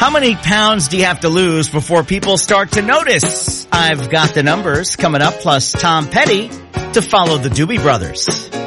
How many pounds do you have to lose before people start to notice? I've got the numbers coming up, plus Tom Petty to follow the Doobie Brothers.